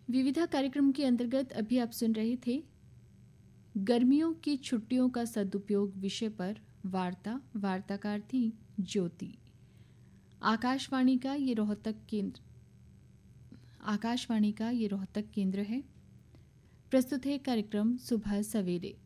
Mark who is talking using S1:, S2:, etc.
S1: विविधा कार्यक्रम के अंतर्गत अभी आप सुन रहे थे गर्मियों की छुट्टियों का सदुपयोग विषय पर वार्ताकार थी ज्योति। आकाशवाणी का ये रोहतक केंद्र है। प्रस्तुत है कार्यक्रम सुबह सवेरे।